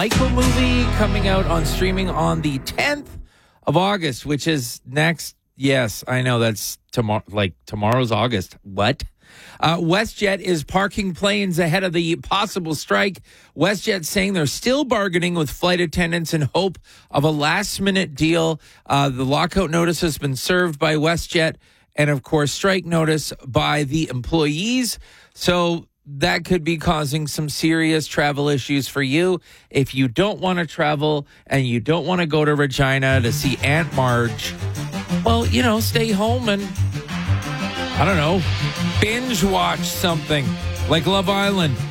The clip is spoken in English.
Michael movie coming out on streaming on the 10th of August, which is next. Yes, I know that's tomorrow. Like tomorrow's August. What? WestJet is parking planes ahead of the possible strike. WestJet saying they're still bargaining with flight attendants in hope of a last-minute deal. The lockout notice has been served by WestJet, and of course, strike notice by the employees. So that could be causing some serious travel issues for you. If you don't want to travel and you don't want to go to Regina to see Aunt Marge, well, stay home and, I don't know, binge watch something like Love Island.